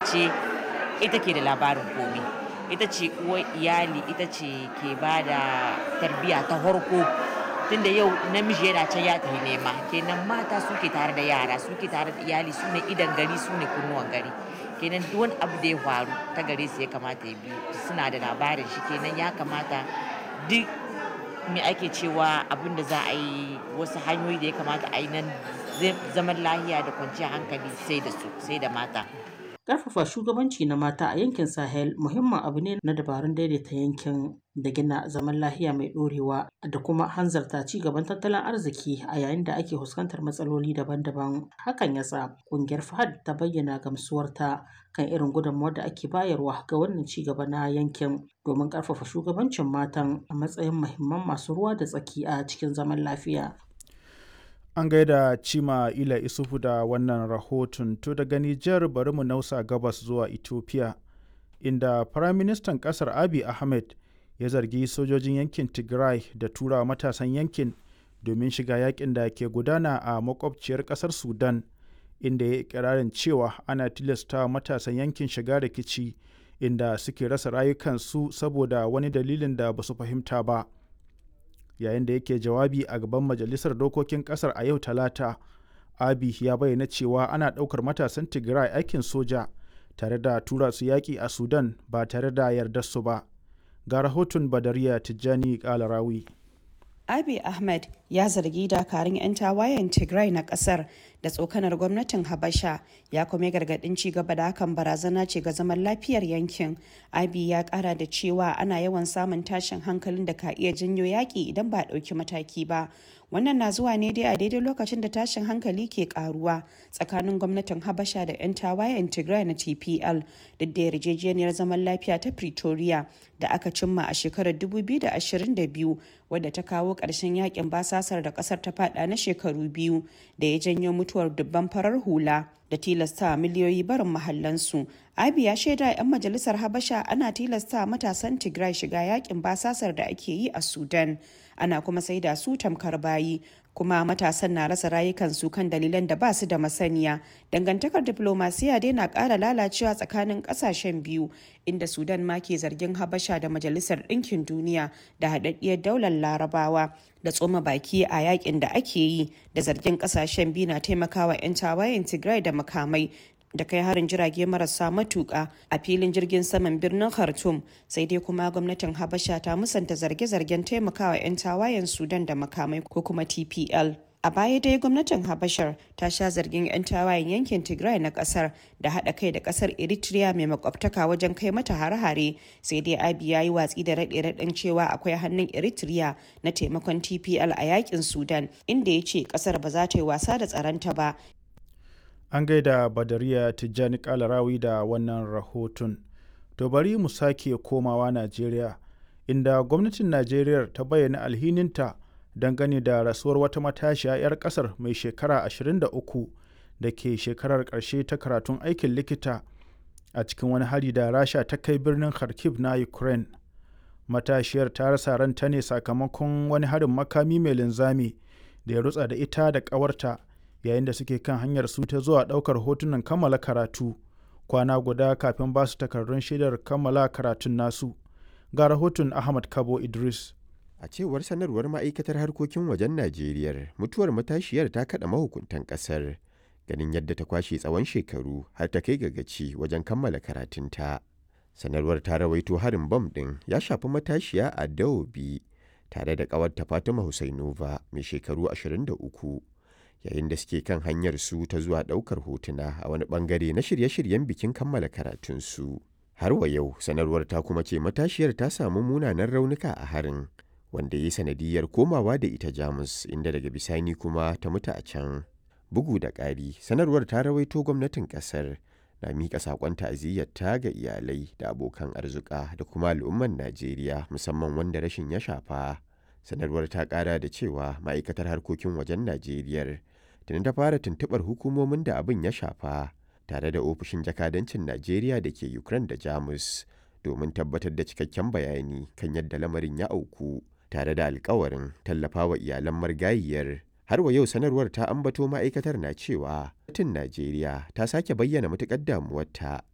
mace ita ke da labarin komai. Ita ce uwar iyali, ita ce ke ba da tarbiyya ta farko. Tunda yau namiji yana can ya tafi nema, kenan mata suke tare da yara, suke tare da iyali, su ne idon gari, su ne kunnuwan gari. Kenan duk wani abu da ya faru ta gare su ya kamata ya biyo. Suna da labarin shi, kenan ya kamata duk me ake cewa abin da za a yi, wasu hanyoyi da ya kamata a yi nan zaman lahiya da kwanciyar hankali sai da su, sai da mata. Ƙarfafa shugabanci na mata a yankin Sahel muhimmin abu ne na dabarun daidaita yankin da gina zaman lafiya mai ɗorewa da kuma hanzarta ci gaban tattalin arziki a yayin da ake fuskantar matsaloli daban-daban. Hakan ya sa ƙungiyar FAHD ta bayyana gamsuwarta kan irin gudunmawar da ake bayarwa ga wannan ci gaba na yankin domin ƙarfafa shugabancin matan a matsayin muhimman masu ruwa da tsaki a cikin zaman lafiya. An gaida Cima Ila Isufu da wannan rahoton. To daga Nijar bari mu nausa gabas zuwa Ethiopia, inda Firaministan ƙasar Abiy Ahmed ya zargi sojojin yankin Tigray da turawa matasan yankin domin shiga yakin da ke gudana a makwabciyar ƙasar Sudan, inda ya yi ikirarin cewa ana tilasta matasan yankin shiga rikici inda suke rasa rayukansu saboda wani dalilin da ba su fahimta ba. Yayin da yake jawabi a gaban Majalisar Dokokin ƙasar a yau Talata, Abiy ya bayyana cewa ana ɗaukar matasan Tigray aikin soja tare da tura su yaƙi a Sudan ba tare da yardar su ba. Ga rahoton Badariya Tijjani Kalarawi. Abiy Ahmed ya zargi dakarun 'yan tawayen Tigray na kasar da tsokanar gwamnatin Habasha, ya kuma gargadin ci gaba da hakan barazana ce ga zaman lafiyar yankin. Abiy ya kara da cewa ana yawan samun tashin hankalin da ka iya janyo yaƙi idan ba a ɗauki mataki ba. Wannan na zuwa ne dai a daidai lokacin da tashin hankali ke karuwa tsakanin gwamnatin Habasha da 'yan tawayen Tigray na TPL, duk da yarjejeniyar zaman lafiya ta Pretoria da aka cimma a shekarar 2022 wadda ta kawo ƙarshen yakin basasar da ƙasar ta fada na shekaru biyu da ya janyo mutuwar dubban farar hula da tilasta miliyoyi barin mahallansu. Abiy ya shaida 'yan majalisar Habasha ana tilasta matasan Tigray shiga yakin basasar da ake yi a Sudan, ana kuma saida su tamkar bayi, kuma matasan na rasa rayukansu kan dalilan da ba su da masaniya. Dangantakar diplomasiya dai na ƙara lalacewa tsakanin ƙasashen biyu, inda Sudan ma ke zargin Habasha da Majalisar Ɗinkin Duniya da haɗaɗɗiyar daular Larabawa da tsoma baki a yakin da ake yi, da zargin ƙasashen biyu na taimakawa 'yan tawayen Tigray da makamai da kai harin jirage marasa matuƙa a filin jirgin saman birnin Khartoum. Sai dai kuma gwamnatin Habasha ta musanta zarge-zargen taimakawa 'yan tawayen Sudan da makamai ko kuma TPL. A baya dai gwamnatin Habashar ta sha zargin 'yan tawayen yankin Tigray na kasar da haɗa kai da kasar Eritrea mai makwabtaka wajen kai mata hare-hare, sai dai Abiy ya yi watsi da raɗe-raɗen cewa akwai hannun Eritrea na taimakon TPL a yakin Sudan, inda ya ce kasar ba za ta yi wasa da tsaronta ba. An gaida Badariya Tijjani Kalarawi da wannan rahoton. To bari mu sake komawa Najeriya, inda gwamnatin Najeriya ta bayyana alhininta dangane da rasuwar wata matashiya 'yar kasar mai shekara 23 da ke shekarar ƙarshe ta karatun aikin likita a cikin wani hari da Rasha ta kai birnin Kharkiv na Ukraine. Matashiyar ta rasa ranta ne sakamakon wani harin makami mai linzami da ya rutsa da ita da ƙawarta yayin da suke kan hanyar su ta zuwa ɗaukar hotunan kammala karatu kwana guda kafin ba su takardun shaidar kammala karatun nasu. Ga rahoton Ahmad Kabo Idris. A cewar sanarwar ma'aikatar harkokin wajen Najeriya, mutuwar matashiyar ta kaɗa mahukuntan ƙasar, ganin yadda ta kwashe tsawon shekaru har ta kai ga gaci wajen kammala karatunta. Sanarwar ta rawaito harin bam ɗin ya shafi matashiya a Dawobi tare da ƙawarta Fatima Husainova mai shekaru 23. Yayin da suke kan hanyar su ta zuwa ɗaukar hotuna a wani ɓangare na shirye-shiryen bikin kammala karatunsu. Har wa yau sanarwar ta kuma ce matashiyar ta samu munanan raunuka a harin, wanda ya yi sanadiyar komawa da ita Jamus, inda daga bisani kuma ta mutu a can. Bugu da ƙari, sanarwar ta rawaito gwamnatin ƙasar na miƙa saƙon ta'aziyyarta ga iyalai da abokan arzuka da kuma al'ummar Najeriya, musamman wanda rashin ya shafa. Sanarwar ta ƙara da cewa ma'aikatar harkokin wajen Najeriya tuni ta fara tuntuɓar hukumomin da abin ya shafa tare da ofishin jakadancin Najeriya da ke Ukraine da Jamus domin tabbatar da cikakken bayani kan yadda lamarin ya auku, tare da alkawarin tallafawa iyalan marigayiyar. Har wa yau sanarwar ta ambato ma'aikatar na cewa gwamnatin Najeriya ta sake bayyana matuƙar damuwarta